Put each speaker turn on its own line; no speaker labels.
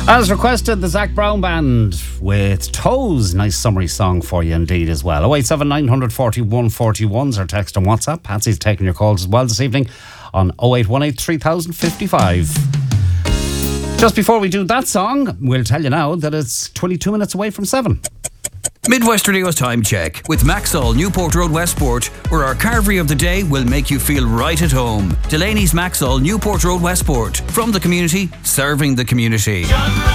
As requested, the Zach Brown Band with Toes. Nice summery song for you indeed as well. 087 941 141's our text on WhatsApp. Patsy's taking your calls as well this evening on 0818 3055. Just before we do that song, we'll tell you now that it's 22 minutes away from 7.
Midwest Radio's time check with Maxol, Newport Road, Westport, where our carvery of the day will make you feel right at home. Delaney's Maxol, Newport Road, Westport. From the community, serving the community.